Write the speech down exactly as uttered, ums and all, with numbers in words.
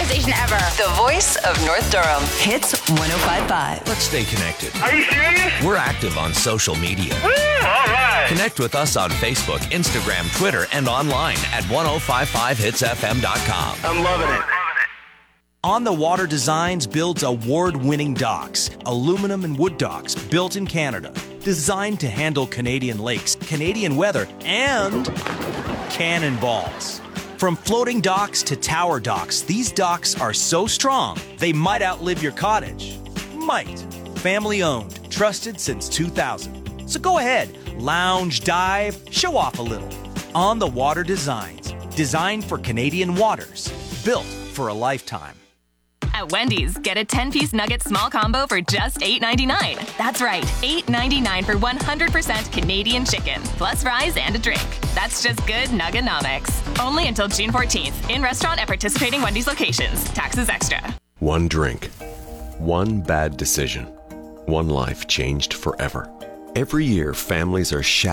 station ever. The voice of North Durham. Hits one oh five point five. Let's stay connected. Are you serious? We're active on social media. Woo, all right. Connect with us on Facebook, Instagram, Twitter, and online at ten fifty-five hits f m dot com. I'm loving it. On the Water Designs builds award-winning docks, aluminum and wood docks built in Canada, designed to handle Canadian lakes, Canadian weather, and cannonballs. From floating docks to tower docks, these docks are so strong, they might outlive your cottage. Might. Family owned, trusted since two thousand. So go ahead, lounge, dive, show off a little. On the Water Designs, designed for Canadian waters, built for a lifetime. At Wendy's, get a ten-piece nugget small combo for just eight ninety-nine. That's right, eight ninety-nine for one hundred percent Canadian chicken, plus fries and a drink. That's just good Nuggenomics. Only until June fourteenth, in restaurant at participating Wendy's locations. Taxes extra. One drink, one bad decision, one life changed forever. Every year, families are shattered.